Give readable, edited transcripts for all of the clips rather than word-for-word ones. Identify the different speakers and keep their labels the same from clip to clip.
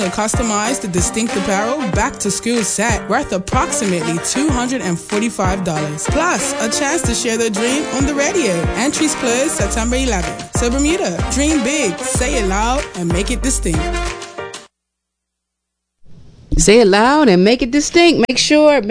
Speaker 1: A customized distinct apparel back to school set worth approximately $245. Plus, a chance to share their dream on the radio. Entries close September 11th. So Bermuda, dream big, say it loud, and make it distinct.
Speaker 2: Say it loud and make it distinct. Make sure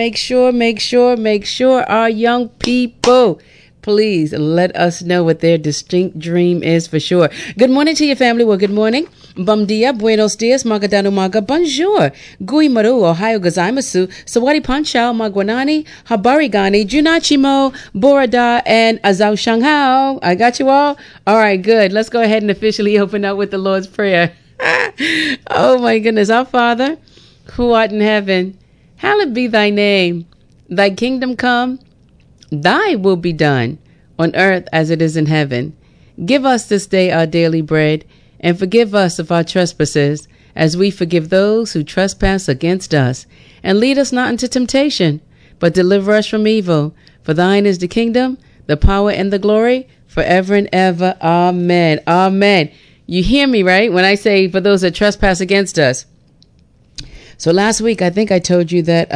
Speaker 2: our young people, please let us know what their distinct dream is for sure. Good morning to your family. Well, good morning. Bom dia, buenos dias, magadano maga, bonjour. Gui maru, Ohio gozaimasu, sawadi panchao, magwanani, habarigani, junachimo, borada, and azao shanghao. I got you all? All right, good. Let's go ahead and officially open up with the Lord's Prayer. Oh my goodness. Our Father, who art in heaven, hallowed be thy name. Thy kingdom come, thy will be done on earth as it is in heaven. Give us this day our daily bread, and forgive us of our trespasses, as we forgive those who trespass against us. And lead us not into temptation, but deliver us from evil. For thine is the kingdom, the power, and the glory, forever and ever. Amen. Amen. You hear me, right? When I say for those that trespass against us. So last week, I think I told you that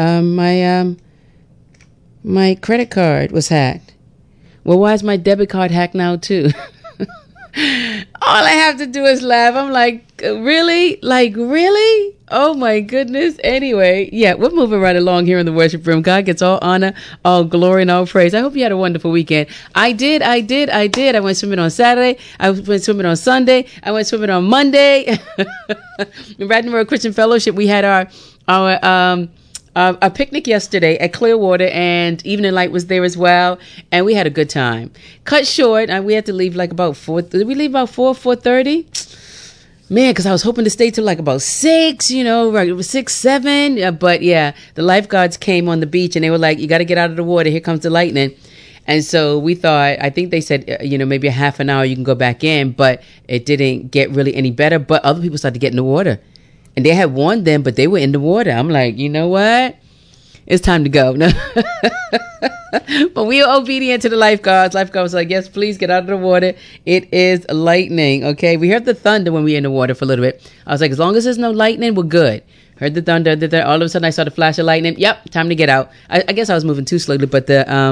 Speaker 2: my credit card was hacked. Well, why is my debit card hacked now too? All I have to do is laugh. I'm like, really? Like, really? Oh my goodness. Anyway, yeah, we're moving right along here in the worship room. God gets all honor, all glory, and all praise. I hope you had a wonderful weekend. I did. I went swimming on Saturday. I went swimming on Sunday. I went swimming on Monday. In Radnor Christian Fellowship, we had a picnic yesterday at Clearwater, and Evening Light was there as well, and we had a good time. Cut short, we had to leave like about 4. Did we leave about 4:30? Man, because I was hoping to stay till like about 6, right? It was 6, 7. But yeah, the lifeguards came on the beach and they were like, you got to get out of the water. Here comes the lightning. And so we thought, I think they said, maybe a half an hour you can go back in, but it didn't get really any better. But other people started to get in the water. And they had warned them, but they were in the water. I'm like, you know what? It's time to go. No. But we were obedient to the lifeguards. Lifeguards was like, yes, please get out of the water. It is lightning. Okay. We heard the thunder when we were in the water for a little bit. I was like, as long as there's no lightning, we're good. Heard the thunder. All of a sudden I saw the flash of lightning. Yep. Time to get out. I guess I was moving too slowly, but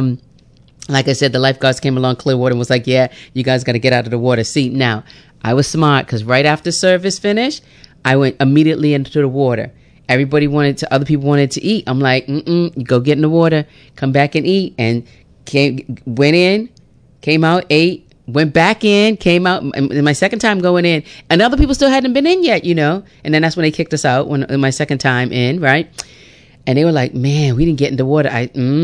Speaker 2: like I said, the lifeguards came along Clearwater and was like, yeah, you guys got to get out of the water. See, now I was smart because right after service finished, I went immediately into the water. Other people wanted to eat. I'm like, you go get in the water, come back and eat. And went in, came out, ate, went back in, came out. And my second time going in, and other people still hadn't been in yet, And then that's when they kicked us out my second time in, right? And they were like, man, we didn't get in the water.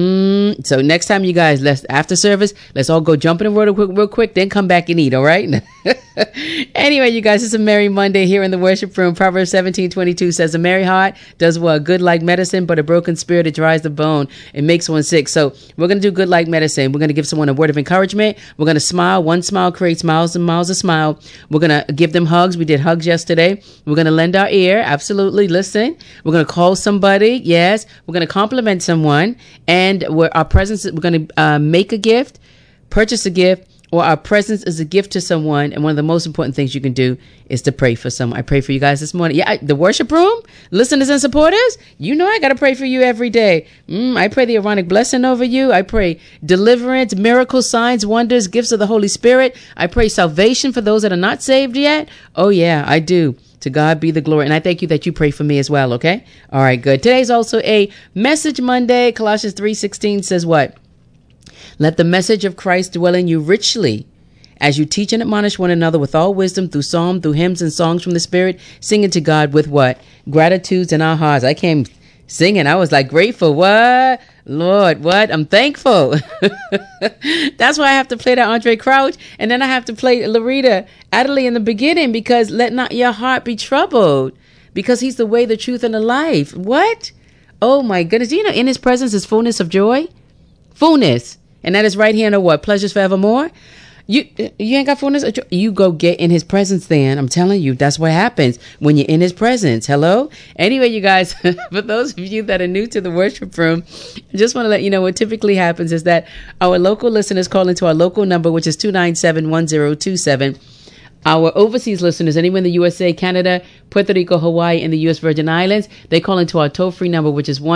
Speaker 2: So next time you guys, after service, let's all go jump in the water real quick, then come back and eat, all right? Anyway, you guys, it's a merry Monday here in the worship room. Proverbs 17:22 says, a merry heart does what? Good like medicine, but a broken spirit, it dries the bone. It makes one sick. So we're going to do good like medicine. We're going to give someone a word of encouragement. We're going to smile. One smile creates miles and miles of smile. We're going to give them hugs. We did hugs yesterday. We're going to lend our ear. Absolutely. Listen. We're going to call somebody. Yes. We're going to compliment someone. And we're going to make a gift, purchase a gift, or our presence is a gift to someone. And one of the most important things you can do is to pray for someone. I pray for you guys this morning. Yeah, the worship room, listeners and supporters, I got to pray for you every day. I pray the Aaronic blessing over you. I pray deliverance, miracles, signs, wonders, gifts of the Holy Spirit. I pray salvation for those that are not saved yet. Oh, yeah, I do. To God be the glory. And I thank you that you pray for me as well, okay? All right, good. Today's also a Message Monday. Colossians 3:16 says what? Let the message of Christ dwell in you richly as you teach and admonish one another with all wisdom through psalm, through hymns and songs from the Spirit, singing to God with what? Gratitudes in our hearts. I came singing. I was like grateful. What? Lord, what? I'm thankful. That's why I have to play that Andre Crouch. And then I have to play Loretta Adderley in the beginning, because let not your heart be troubled, because he's the way, the truth, and the life. What? Oh my goodness. In his presence is fullness of joy. Fullness. And that is right here in the what? Pleasures forevermore. You ain't got fullness of joy. You go get in his presence then. I'm telling you, that's what happens when you're in his presence. Hello? Anyway, you guys, for those of you that are new to the worship room, I just want to let you know what typically happens is that our local listeners call into our local number, which is 297-1027. Our overseas listeners, anyone in the USA, Canada, Puerto Rico, Hawaii, and the U.S. Virgin Islands, they call into our toll-free number, which is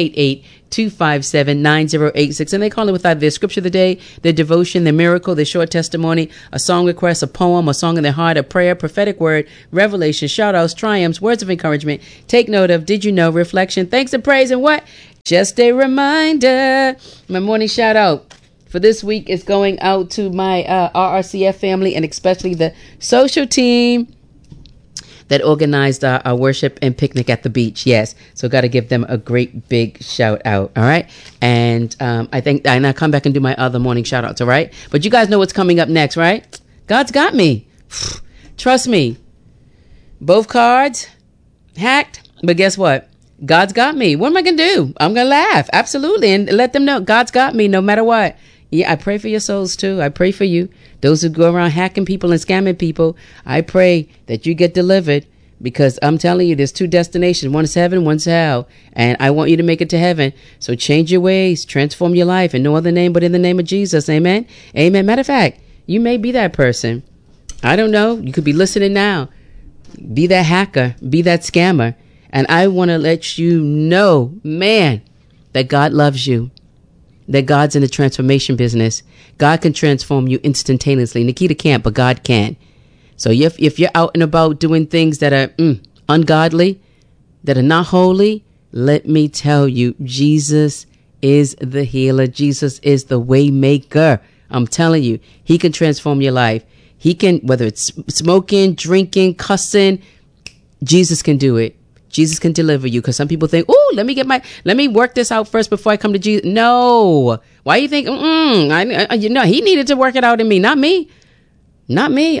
Speaker 2: 1-888-257-9086. And they call in with either their scripture of the day, their devotion, their miracle, their short testimony, a song request, a poem, a song in their heart, a prayer, prophetic word, revelation, shout-outs, triumphs, words of encouragement, take note of, did you know, reflection, thanks and praise, and what? Just a reminder. My morning shout-out for this week is going out to my RRCF family, and especially the social team that organized our worship and picnic at the beach. Yes. So got to give them a great big shout out. All right. And I think I'll come back and do my other morning shout outs. All right. But you guys know what's coming up next, right? God's got me. Trust me. Both cards hacked. But guess what? God's got me. What am I going to do? I'm going to laugh. Absolutely. And let them know God's got me no matter what. Yeah, I pray for your souls too. I pray for you. Those who go around hacking people and scamming people, I pray that you get delivered, because I'm telling you, there's two destinations. One's heaven, one's hell. And I want you to make it to heaven. So change your ways, transform your life in no other name but in the name of Jesus. Amen. Amen. Matter of fact, you may be that person. I don't know. You could be listening now. Be that hacker, be that scammer. And I want to let you know, man, that God loves you. That God's in the transformation business. God can transform you instantaneously. Nikita can't, but God can. So if you're out and about doing things that are ungodly, that are not holy, let me tell you, Jesus is the healer. Jesus is the way maker. I'm telling you, he can transform your life. He can, whether it's smoking, drinking, cussing, Jesus can do it. Jesus can deliver you, because some people think, oh, let me work this out first before I come to Jesus. No. Why you think, he needed to work it out in me, not me. Not me.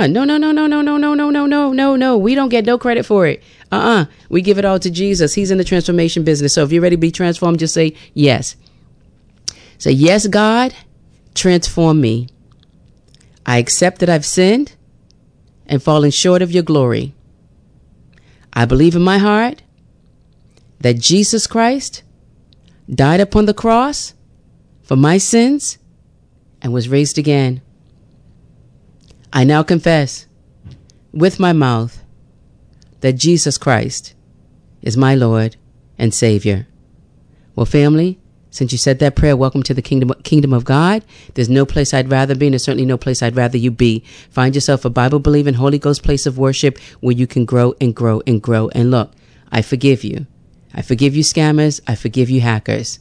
Speaker 2: No. We don't get no credit for it. We give it all to Jesus. He's in the transformation business. So if you're ready to be transformed, just say yes. Say, yes, God, transform me. I accept that I've sinned and fallen short of your glory. I believe in my heart that Jesus Christ died upon the cross for my sins and was raised again. I now confess with my mouth that Jesus Christ is my Lord and Savior. Well, family, since you said that prayer, welcome to the kingdom of God. There's no place I'd rather be, and there's certainly no place I'd rather you be. Find yourself a Bible-believing, Holy Ghost place of worship where you can grow and grow and grow. And look, I forgive you. I forgive you, scammers. I forgive you, hackers.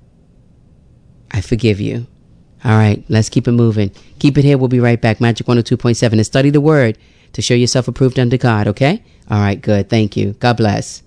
Speaker 2: I forgive you. All right, let's keep it moving. Keep it here. We'll be right back. Magic 102.7, and study the word to show yourself approved unto God, okay? All right, good. Thank you. God bless.